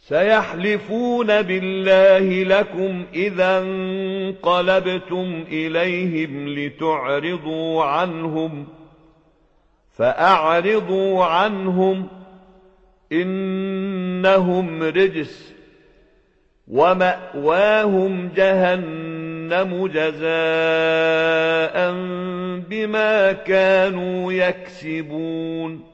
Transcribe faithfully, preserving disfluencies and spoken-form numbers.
سيحلفون بالله لكم إذا انقلبتم إليهم لتعرضوا عنهم فأعرضوا عنهم إنهم رجس ومأواهم جهنم جزاء بما كانوا يكسبون